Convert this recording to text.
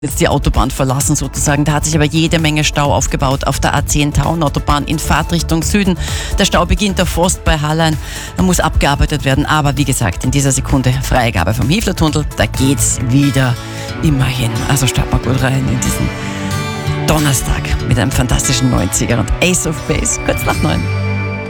jetzt die Autobahn verlassen sozusagen. Da hat sich aber jede Menge Stau aufgebaut auf der A10 Tauern-Autobahn in Fahrtrichtung Süden. Der Stau beginnt auf Forst bei Hallein. Da muss abgearbeitet werden. Aber wie gesagt, in dieser Sekunde Freigabe vom Hiefler-Tunnel. Da geht's wieder immerhin. Also starten wir gut rein in diesen Donnerstag mit einem fantastischen 90er und Ace of Base. Kurz nach 9.